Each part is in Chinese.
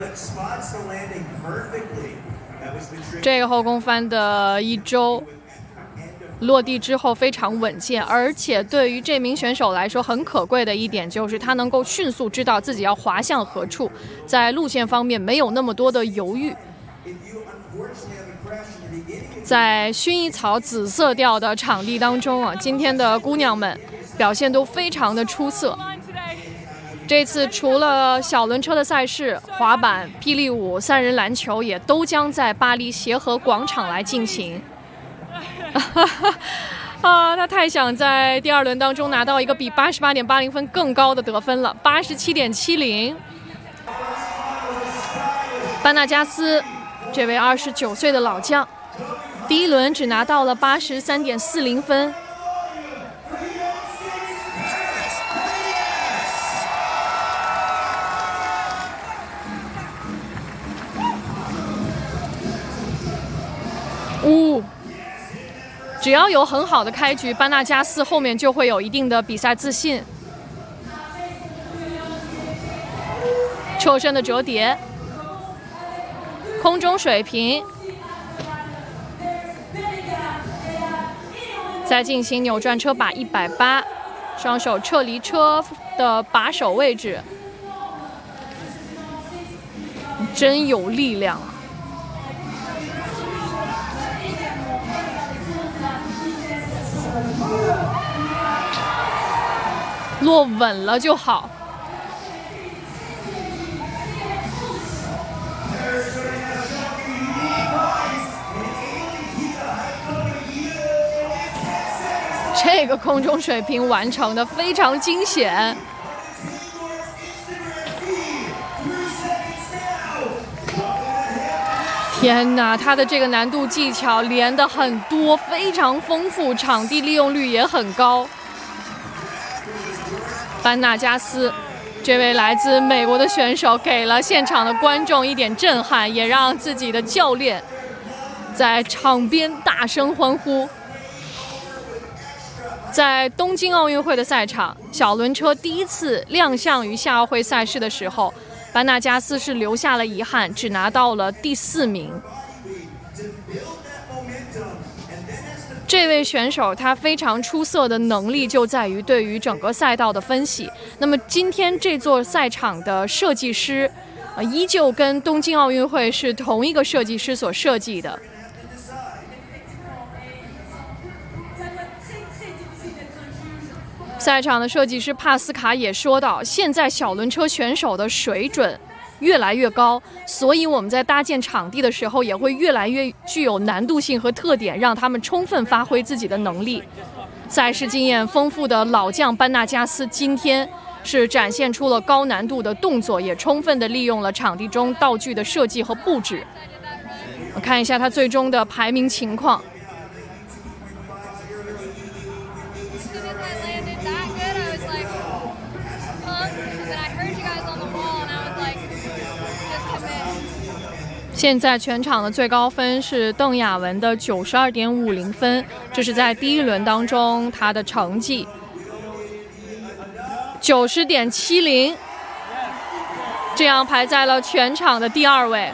这个后空翻的一周落地之后非常稳健，而且对于这名选手来说很可贵的一点就是他能够迅速知道自己要滑向何处，在路线方面没有那么多的犹豫。在薰衣草紫色调的场地当中啊，今天的姑娘们表现都非常的出色。这次除了小轮车的赛事，滑板、霹雳舞、三人篮球也都将在巴黎协和广场来进行。他太想在第二轮当中拿到一个比88.80分更高的得分了，87.70。班纳加斯这位29岁的老将，第一轮只拿到了83.40分。只要有很好的开局，班纳加斯后面就会有一定的比赛自信。侧身的折叠，空中水平，再进行扭转车把180，双手撤离车的把手位置，真有力量啊！落稳了就好。这个空中水平完成的非常惊险。天哪，他的这个难度技巧连得很多，非常丰富，场地利用率也很高。班纳加斯这位来自美国的选手给了现场的观众一点震撼，也让自己的教练在场边大声欢呼。在东京奥运会的赛场，小轮车第一次亮相于夏奥会赛事的时候，班纳加斯是留下了遗憾，只拿到了第4名。这位选手他非常出色的能力就在于对于整个赛道的分析。那么今天这座赛场的设计师，依旧跟东京奥运会是同一个设计师所设计的。赛场的设计师帕斯卡也说到，现在小轮车选手的水准越来越高，所以我们在搭建场地的时候也会越来越具有难度性和特点，让他们充分发挥自己的能力。赛事经验丰富的老将班纳加斯今天是展现出了高难度的动作，也充分地利用了场地中道具的设计和布置。我看一下他最终的排名情况。现在全场的最高分是邓亚文的92.50分，这是在第一轮当中他的成绩。90.70，这样排在了全场的第2位。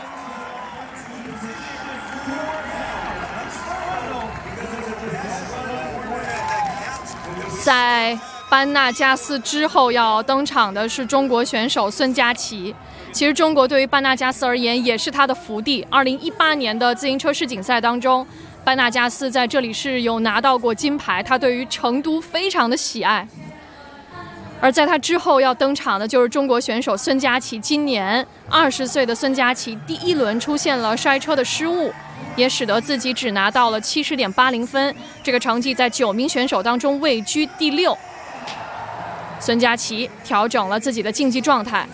在班纳加斯之后要登场的是中国选手孙佳琪。其实中国对于班纳加斯而言也是他的福地。2018年的自行车世锦赛当中，班纳加斯在这里是有拿到过金牌，他对于成都非常的喜爱。而在他之后要登场的就是中国选手孙佳琪。今年20岁的孙佳琪第一轮出现了摔车的失误，也使得自己只拿到了70.80分，这个成绩在9名选手当中位居第6。孙佳琪调整了自己的竞技状态。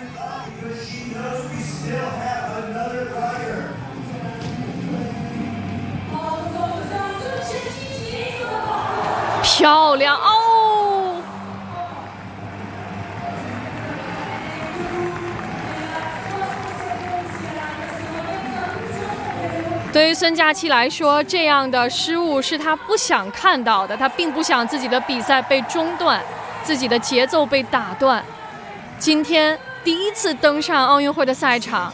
漂亮哦！对于孙佳琪来说，这样的失误是他不想看到的，他并不想自己的比赛被中断，自己的节奏被打断。今天第一次登上奥运会的赛场，